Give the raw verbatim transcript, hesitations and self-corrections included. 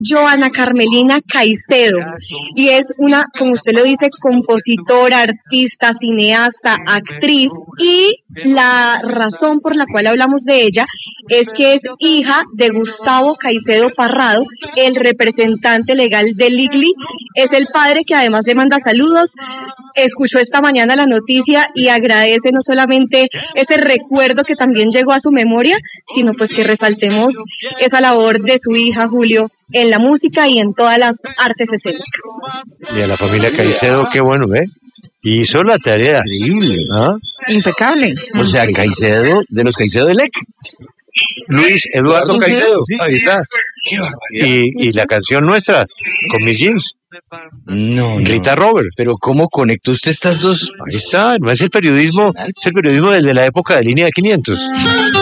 Joana Carmelina Caicedo, y es una, como usted lo dice, compositora, artista, cineasta, actriz, y la razón por la cual hablamos de ella es que es hija de Gustavo Caicedo Parrado, el representante legal de Ligli, es el padre que además le manda saludos, escuchó esta mañana la noticia y agradece no solamente ese recuerdo que también llegó a su memoria, sino pues que resaltemos esa labor de su hija, Julio, en la música y en todas las artes escénicas. Y a la familia Caicedo, qué bueno, ¿eh? Hizo la tarea. Increíble. ¿Ah? Impecable. O sea, Caicedo, de los Caicedo de Lec. Luis Eduardo Caicedo, Sí. ahí está. Qué barbaridad. Y, y la canción nuestra, con mis jeans, No, no. Rita Robert. Pero ¿cómo conectó usted estas dos? Ahí está, no es el periodismo, es el periodismo desde la época de Línea de quinientos.